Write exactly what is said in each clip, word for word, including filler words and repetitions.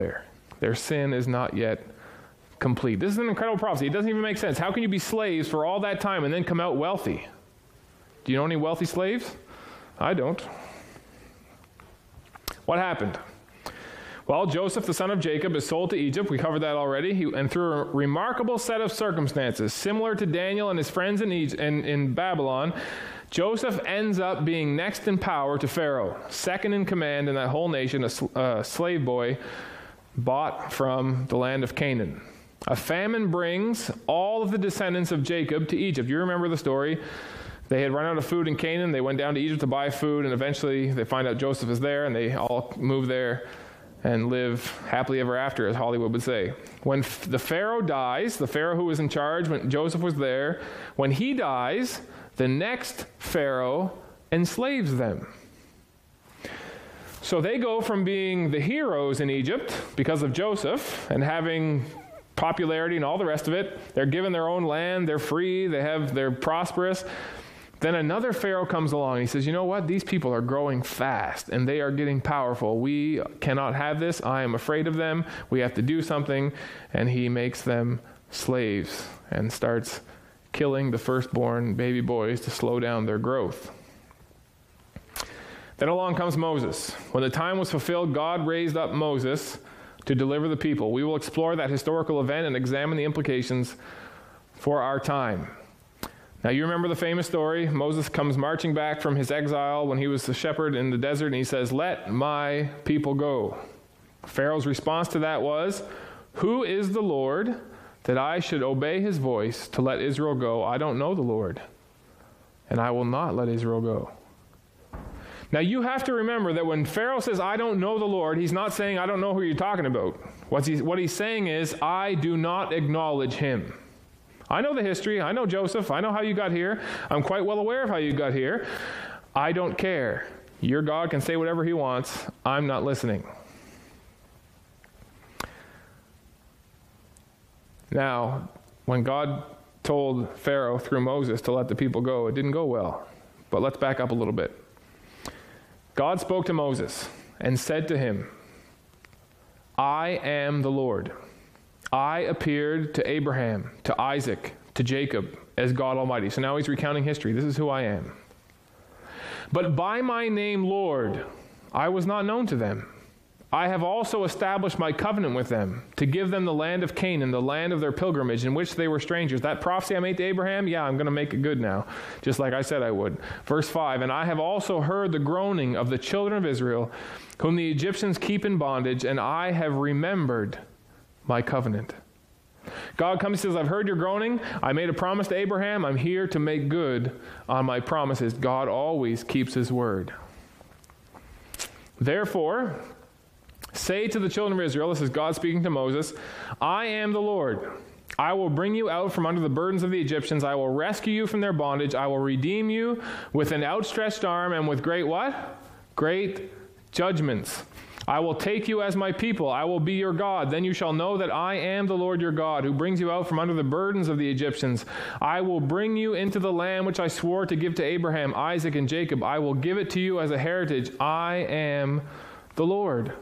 there. Their sin is not yet complete. This is an incredible prophecy. It doesn't even make sense. How can you be slaves for all that time and then come out wealthy? Do you know any wealthy slaves? I don't. What happened? Well, Joseph, the son of Jacob, is sold to Egypt. We covered that already. He, and through a remarkable set of circumstances, similar to Daniel and his friends in, Egypt, in, in Babylon, Joseph ends up being next in power to Pharaoh, second in command in that whole nation, a sl- uh, slave boy bought from the land of Canaan. A famine brings all of the descendants of Jacob to Egypt. You remember the story. They had run out of food in Canaan. They went down to Egypt to buy food, and eventually they find out Joseph is there, and they all move there and live happily ever after, as Hollywood would say. When f- the Pharaoh dies, the Pharaoh who was in charge when Joseph was there, when he dies, the next Pharaoh enslaves them. So they go from being the heroes in Egypt because of Joseph and having popularity and all the rest of it. They're given their own land, they're free, they have, they're prosperous. Then another Pharaoh comes along and he says, you know what? These people are growing fast and they are getting powerful. We cannot have this. I am afraid of them. We have to do something. And he makes them slaves and starts killing the firstborn baby boys to slow down their growth. Then along comes Moses. When the time was fulfilled, God raised up Moses to deliver the people. We will explore that historical event and examine the implications for our time. Now, you remember the famous story. Moses comes marching back from his exile when he was a shepherd in the desert, and he says, let my people go. Pharaoh's response to that was, who is the Lord that I should obey his voice to let Israel go? I don't know the Lord, and I will not let Israel go. Now, you have to remember that when Pharaoh says, I don't know the Lord, he's not saying, I don't know who you're talking about. What's he, what he's saying is, I do not acknowledge him. I know the history. I know Joseph. I know how you got here. I'm quite well aware of how you got here. I don't care. Your God can say whatever he wants. I'm not listening. Now, when God told Pharaoh through Moses to let the people go, it didn't go well. But let's back up a little bit. God spoke to Moses and said to him, I am the Lord. I appeared to Abraham, to Isaac, to Jacob as God Almighty. So now he's recounting history. This is who I am. But by my name, Lord, I was not known to them. I have also established my covenant with them to give them the land of Canaan, the land of their pilgrimage, in which they were strangers. That prophecy I made to Abraham, yeah, I'm going to make it good now, just like I said I would. Verse five, and I have also heard the groaning of the children of Israel, whom the Egyptians keep in bondage, and I have remembered my covenant. God comes and says, I've heard your groaning. I made a promise to Abraham. I'm here to make good on my promises. God always keeps his word. Therefore, say to the children of Israel, this is God speaking to Moses, I am the Lord. I will bring you out from under the burdens of the Egyptians. I will rescue you from their bondage. I will redeem you with an outstretched arm and with great what? Great judgments. I will take you as my people. I will be your God. Then you shall know that I am the Lord your God, who brings you out from under the burdens of the Egyptians. I will bring you into the land which I swore to give to Abraham, Isaac, and Jacob. I will give it to you as a heritage. I am the Lord.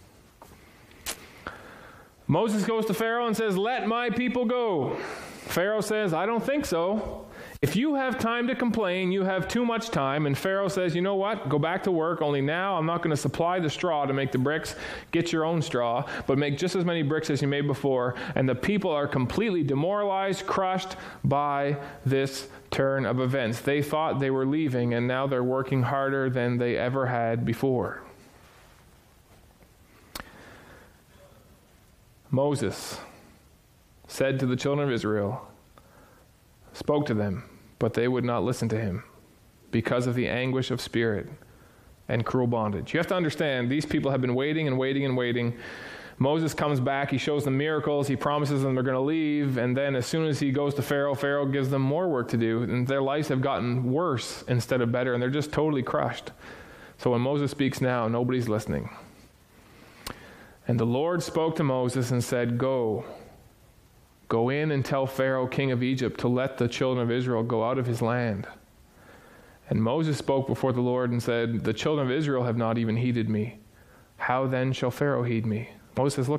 Moses goes to Pharaoh and says, let my people go. Pharaoh says, I don't think so. If you have time to complain, you have too much time. And Pharaoh says, you know what? Go back to work. Only now I'm not going to supply the straw to make the bricks. Get your own straw, but make just as many bricks as you made before. And the people are completely demoralized, crushed by this turn of events. They thought they were leaving, and now they're working harder than they ever had before. Moses said to the children of Israel, spoke to them, but they would not listen to him because of the anguish of spirit and cruel bondage. You have to understand, these people have been waiting and waiting and waiting. Moses comes back, he shows them miracles, he promises them they're going to leave, and then as soon as he goes to Pharaoh, Pharaoh gives them more work to do, and their lives have gotten worse instead of better, and they're just totally crushed. So when Moses speaks now, nobody's listening. And the Lord spoke to Moses and said, Go, go in and tell Pharaoh, king of Egypt, to let the children of Israel go out of his land. And Moses spoke before the Lord and said, The children of Israel have not even heeded me. How then shall Pharaoh heed me? Moses says, look,